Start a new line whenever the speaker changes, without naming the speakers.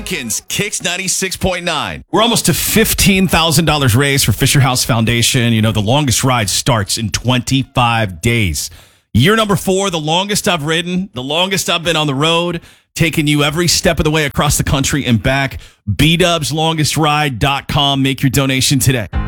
Watkins, Kicks 96.9.
We're almost to $15,000 raised for Fisher House Foundation. You know, the longest ride starts in 25 days. Year number 4, the longest I've ridden, the longest I've been on the road, taking you every step of the way across the country and back. BDubsLongestRide.com. Make your donation today.